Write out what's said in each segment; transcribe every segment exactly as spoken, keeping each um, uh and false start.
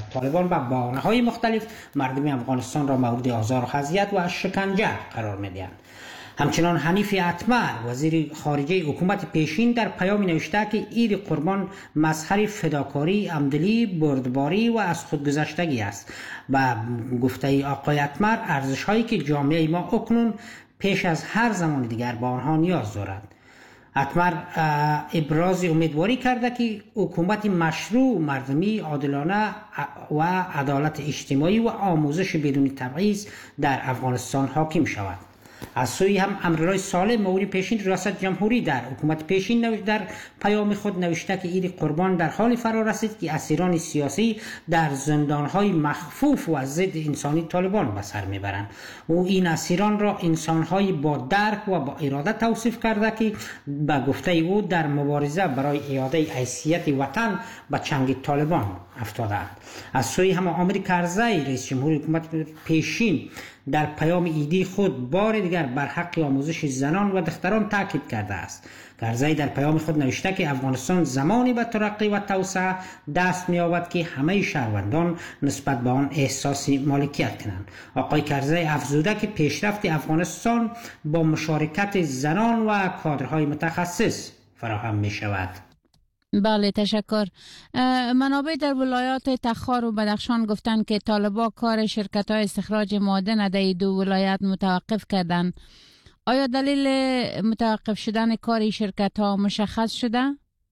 طالبان با بهانه‌های مختلف مردم افغانستان را مورد آزار و اذیت و شکنجه قرار می‌دهند. همچنان حنیف اتمر وزیر خارجه حکومت پیشین در پیام نوشته که عید قربان مظهر فداکاری، همدلی، بردباری و از خودگذشتگی است و گفته آقای اتمر ارزش‌هایی که جامعه ما اکنون پیش از هر زمان دیگر با آنها نیاز دارد. اتمر ابراز امیدواری کرده که حکومت مشروع، مردمی، عادلانه و عدالت اجتماعی و آموزش بدون تبعیض در افغانستان حاکم شود. از سوی هم امرالله صالح معاون پیشین ریاست جمهوری در حکومت پیشین در پیام خود نوشته که عید قربان در حال فرا رسید که اسیران سیاسی در زندانهای مخفوف و ضد انسانی طالبان به سر میبرند. او این اسیران را انسانهای با درک و با اراده توصیف کرده که به گفته او در مبارزه برای اعاده حیثیت وطن به چنگ طالبان افتادند. از سوی هم عامر کرزی رئیس جمهور حکومت پیشین در پیام عیدی خود بار دیگر بر حق آموزش زنان و دختران تاکید کرده است. کرزی در پیام خود نوشته که افغانستان زمانی به ترقی و توسعه دست می‌یابد که همه شهروندان نسبت به آن احساس مالکیت کنند. آقای کرزی افزوده که پیشرفت افغانستان با مشارکت زنان و کادرهای متخصص فراهم می‌شود. بله، تشکر. منابع در ولایات تخار و بدخشان گفتند که طالبان کار شرکت‌های استخراج معادن در دو ولایت متوقف کردند. آیا دلیل متوقف شدن کار شرکت‌ها مشخص شده؟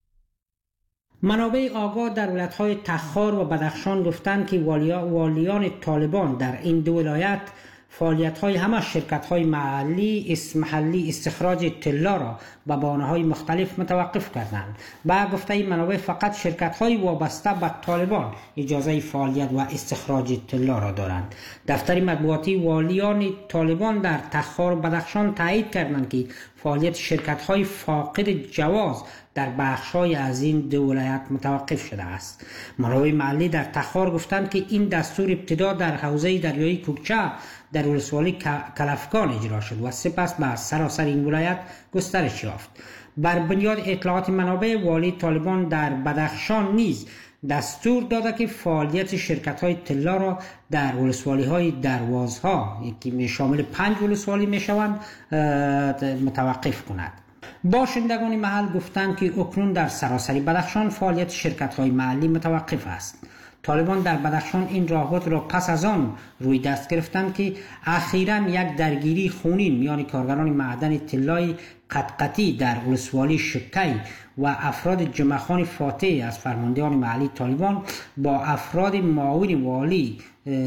منابع آگاه در ولایت‌های تخار و بدخشان گفتند که والیان طالبان در این دو ولایت فعالیت‌های همه شرکت‌های محلی اسم محلی استخراج طلا را به بهانه‌های مختلف متوقف کردند. با گفته این منابع فقط شرکت‌های وابسته به طالبان اجازه فعالیت و استخراج طلا را دارند. دفتر مطبوعاتی والیان طالبان در تخار و بدخشان تایید کردند که فعالیت شرکت‌های فاقد جواز در بخش‌های از این دو ولایت متوقف شده است. منابع محلی در تخار گفتند که این دستور ابتدا در حوزه دریایی کوکچه در ولسوالی کلفگان اجرا شد و سپس به سراسر این ولایت گسترش یافت. بر بنیاد اطلاعات منابع، والی طالبان در بدخشان نیز دستور داده که فعالیت شرکت‌های طلا را در ولسوالی‌های دروازها که شامل پنج ولسوالی می‌شوند متوقف کند. باشندگان محل گفتند که اکنون در سراسر بدخشان فعالیت شرکت‌های محلی متوقف است. طالبان در بدخشان این راهبرد را پس از آن روی دست گرفتند که اخیراً یک درگیری خونین میان کارگران معدن طلای قطقطی در ولسوالی شکی و افراد جمعخان فاتح از فرماندهان محلی طالبان با افراد معاون والی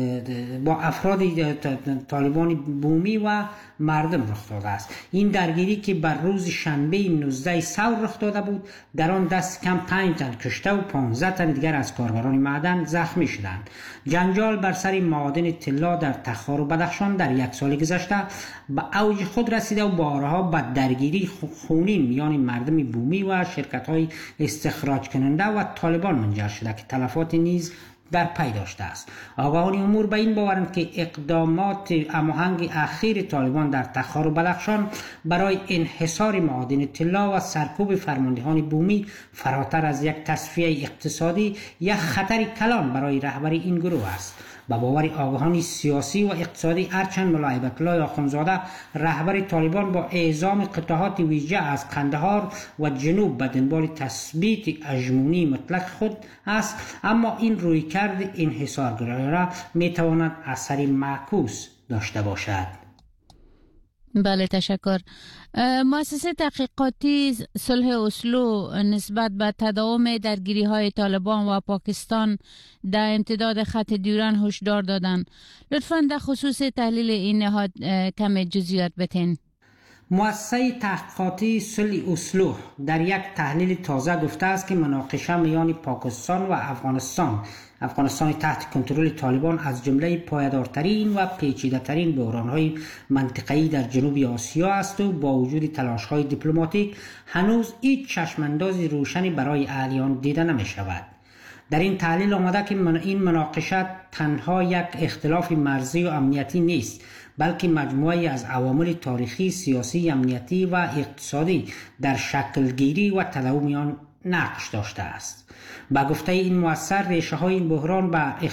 با افراد طالبان بومی و مردم رخ داده است. این درگیری که بر روز شنبه نوزده ثور رخ داده بود، در آن دست کم پنج تن کشته و پانزده تن دیگر از کارگران معدن زخمی شدند. جنجال بر سر معادن طلا در تخار و بدخشان در یک سال گذشته به اوج خود رسیده و بارها به درگیری خونین میان مردم بومی و شرکت‌های استخراج کننده و طالبان منجر شده که تلفات نیز در پی داشته است. آگاهان امور به این باورند که اقدامات هماهنگ اخیر طالبان در تخار و بدخشان برای انحصار معادن طلا و سرکوب فرماندهان بومی فراتر از یک تصفیه اقتصادی یک خطر کلان برای رهبری این گروه است. به باور آگاهان سیاسی و اقتصادی، هرچند ملا هیبت الله آخونزاده رهبر طالبان با اعزام قطعات ویژه از قندهار و جنوب به دنبال تثبیت هژمونی مطلق خود است، اما این رویکرد انحصارگرایانه میتواند اثری معکوس داشته باشد. بله، تشکر. مؤسسه تحقیقاتی صلح اسلو نسبت به تداوم درگیری های طالبان و پاکستان در امتداد خط دیورن هشدار دادند. لطفاً در خصوص تحلیل این نهاد کم جزئیات بتین. مؤسسه تحقیقاتی صلح اسلو در یک تحلیل تازه گفته است که مناقشه میان پاکستان و افغانستان افغانستان تحت کنترل طالبان از جمله پایدارترین و پیچیده‌ترین بحران‌های منطقه‌ای در جنوب آسیا است و با وجود تلاش‌های دیپلماتیک هنوز هیچ چشم‌اندازی روشنی برای اهالیان دیده نمی‌شود. در این تحلیل آمده که این مناقشه تنها یک اختلاف مرزی و امنیتی نیست، بلکه مجموعی از عوامل تاریخی، سیاسی، امنیتی و اقتصادی در شکلگیری و تداوم آن نقش داشته است. با گفته این مؤسسه، ریشه های این بحران به